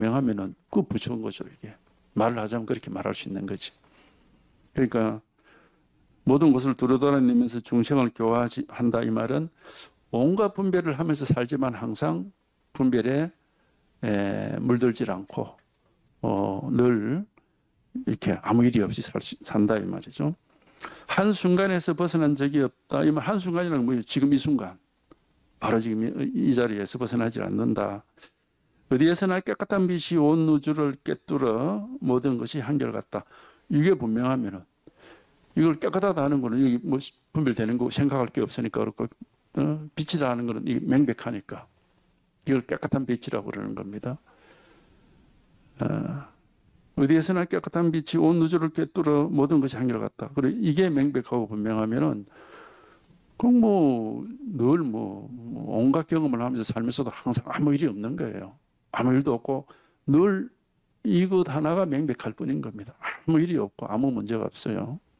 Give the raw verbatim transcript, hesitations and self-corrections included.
명하면은 그 부처인 거죠. 이게 말을 하자면 그렇게 말할 수 있는 거지. 그러니까 모든 것을 두루돌아내면서 중생을 교화한다 이 말은 온갖 분별을 하면서 살지만 항상 분별에 에, 물들질 않고 어, 늘 이렇게 아무 일이 없이 살 수, 산다 이 말이죠. 한순간에서 벗어난 적이 없다. 이 말 한순간이라는 뭐예요? 지금 이 순간. 바로 지금 이, 이 자리에서 벗어나지 않는다. 어디에서나 깨끗한 빛이 온 우주를 꿰뚫어 모든 것이 한결같다. 이게 분명하면은 이걸 깨끗하다 하는 거는 여기 뭐 분별되는 거 생각할 게 없으니까 그렇고 어? 빛이다 하는 거는 이게 명백하니까 이걸 깨끗한 빛이라고 그러는 겁니다. 어, 어디에서나 깨끗한 빛이 온 우주를 꿰뚫어 모든 것이 한결같다. 그래 이게 명백하고 분명하면은 그럼 뭐 늘 뭐 온갖 경험을 하면서 살면서도 항상 아무 일이 없는 거예요. 아무 일도 없고 늘 이것 하나가 명백할 뿐인 겁니다. 아무 일이 없고 아무 문제가 없어요.